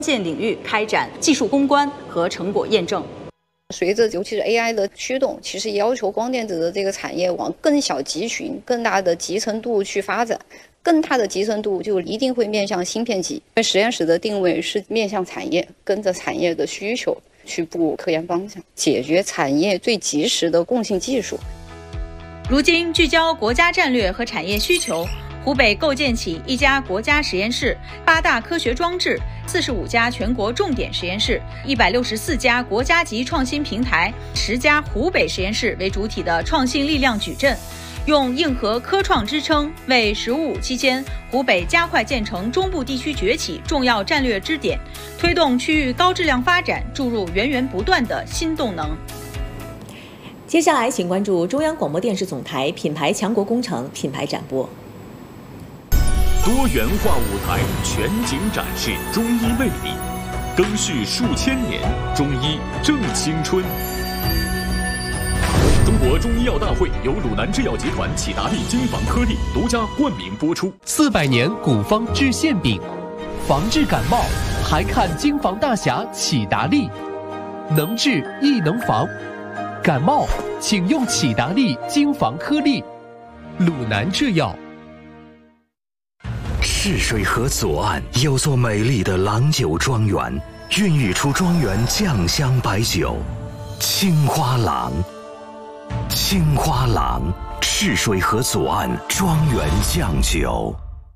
建领域开展技术攻关和成果验证。 随着尤其是 AI 的驱动，其实也要求光电子的这个产业往更小集群、更大的集成度去发展。更大的集成度就一定会面向芯片级，因为实验室的定位是面向产业，跟着产业的需求去布科研方向，解决产业最及时的共性技术。 如今聚焦国家战略和产业需求，湖北构建起1家国家实验室、8大科学装置、45家全国重点实验室、164家国家级创新平台、10家湖北实验室为主体的创新力量矩阵。用硬核科创支撑，为“十五”期间湖北加快建成中部地区崛起重要战略支点，推动区域高质量发展注入源源不断的新动能。 接下来，请关注中央广播电视总台品牌强国工程品牌展播。 多元化舞台全景展示中医魅力，更续数千年，中医正青春。中国中医药大会由鲁南制药集团启达利精房颗粒独家冠名播出。 400年古方治馅饼，防治感冒还看精房大侠启达利，能治亦能防。感冒请用启达利精房颗粒。鲁南制药。 泗水河左岸有座美丽的郎酒庄园，孕育出庄园酱香白酒青花郎。青花郎，泗水河左岸庄园酱酒。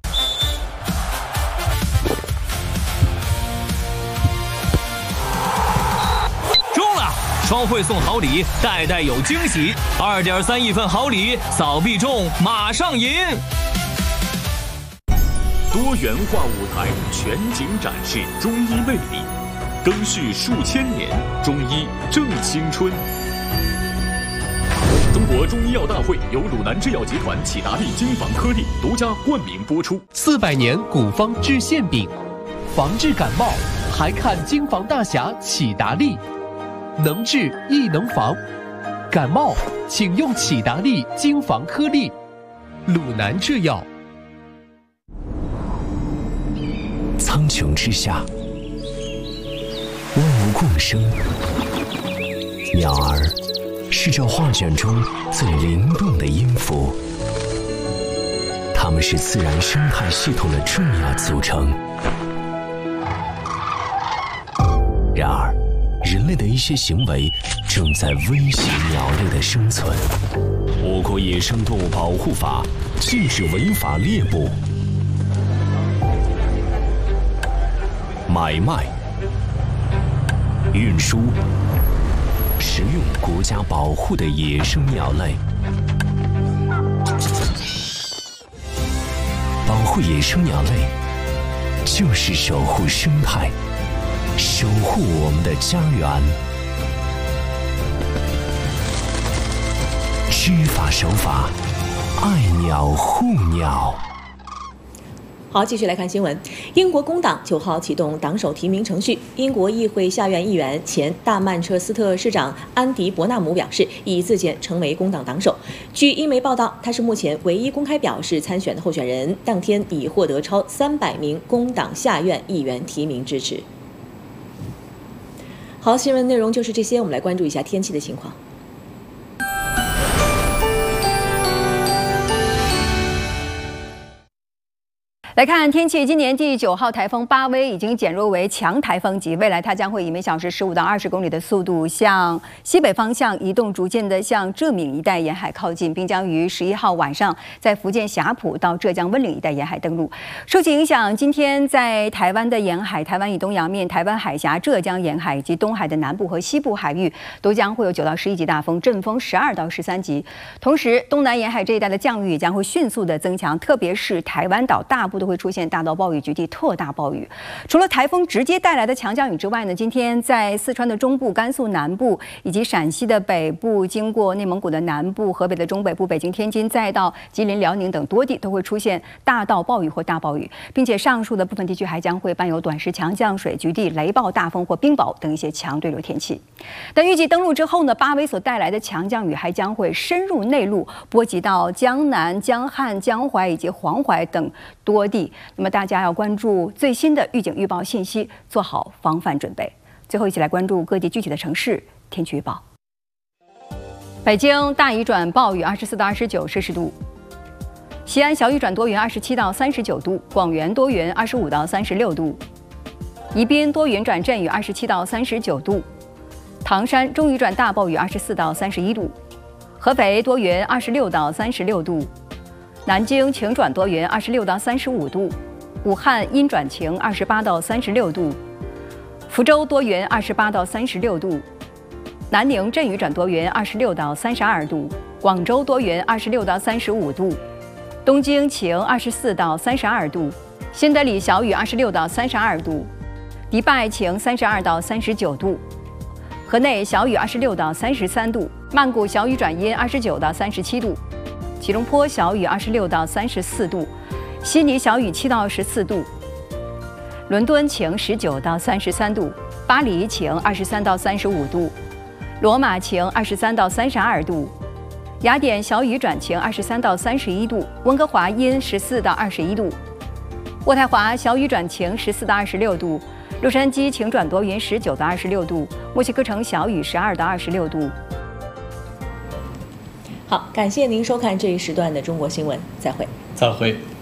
中了，双汇送好礼，代代有惊喜。2.3亿份好礼，扫必中，马上赢！ 多元化舞台全景展示中医魅力，更续数千年，中医正青春。中国中医药大会由鲁南制药集团启达利精房颗粒独家冠名播出。 400年古方治馅饼，防治感冒还看精房大侠启达利，能治亦能防。感冒请用启达利精房颗粒。鲁南制药。 苍穹之下，万物共生，鸟儿是这画卷中最灵动的音符，它们是自然生态系统的重要组成。然而，人类的一些行为正在威胁鸟类的生存。我国野生动物保护法禁止违法猎捕、买卖、运输、食用国家保护的野生鸟类。保护野生鸟类，就是守护生态，守护我们的家园。知法守法，爱鸟护鸟。 好，继续来看新闻。英国工党9号启动党首提名程序。英国议会下院议员、前大曼彻斯特市长安迪·伯纳姆表示，已自荐成为工党党首。据英媒报道，他是目前唯一公开表示参选的候选人。当天已获得超300名工党下院议员提名支持。好，新闻内容就是这些，我们来关注一下天气的情况。 来看天气，今年第9号台风巴威已经减弱为强台风级，未来它将会以每小时15到20公里的速度向西北方向移动，逐渐的向浙闽一带沿海靠近，并将于11号晚上在福建霞浦到浙江温岭一带沿海登陆。受其影响，今天在台湾的沿海、台湾以东洋面、台湾海峡、浙江沿海以及东海的南部和西部海域都将会有9到11级大风，阵风12到13级。同时，东南沿海这一带的降雨也将会迅速的增强，特别是台湾岛大部都会出现大到暴雨，局地特大暴雨。除了台风直接带来的强降雨之外呢，今天在四川的中部、甘肃南部以及陕西的北部，经过内蒙古的南部、河北的中北部、北京、天津，再到吉林、辽宁等多地都会出现大到暴雨或大暴雨，并且上述的部分地区还将会伴有短时强降水、局地雷暴、大风或冰雹等一些强对流天气。但预计登陆之后呢，巴威所带来的强降雨还将会深入内陆，波及到江南、江汉、江淮以及黄淮等多地。 地。那么大家要关注最新的预警预报信息，做好防范准备。最后一起来关注各地具体的城市天气预报。北京大雨转暴雨，24到29摄氏度；西安小雨转多云，27到39度；广元多云，25到36度；宜宾多云转阵雨，27到39度；唐山中雨转大暴雨，24到31度；合肥多云，26到36度；南京晴转多云，26到35度；武汉阴转晴，28到36度；福州多云，28到36度；南宁阵雨转多云，26到32度；广州多云，26到35度；东京晴，24到32度；新德里小雨，26到32度；迪拜晴，32到39度；河内小雨，26到33度；曼谷小雨转阴，29到37度；吉隆坡小雨，26到34度；悉尼小雨7到14度；伦敦晴19到33度；巴黎晴23到35度；罗马晴23到32度；雅典小雨转晴23到31度；温哥华阴14到21度；渥太华小雨转晴14到26度；洛杉矶晴转多云19到26度；墨西哥城小雨12到26度。 好，感谢您收看这一时段的中国新闻，再会。 再会。